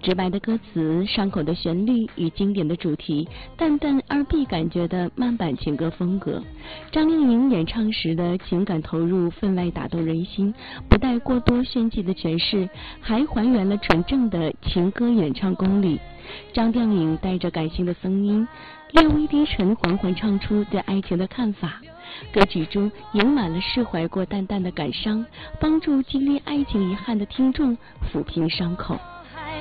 直白的歌词、上口的旋律与经典的主题，淡淡而必感觉的慢板情歌风格。张靓颖演唱时的情感投入分外打动人心，不带过多炫技的诠释，还还原了纯正的情歌演唱功力。张靓颖带着感性的声音，略微低沉，缓缓唱出对爱情的看法。歌曲中盈满了释怀过淡淡的感伤，帮助经历爱情遗憾的听众抚平伤口。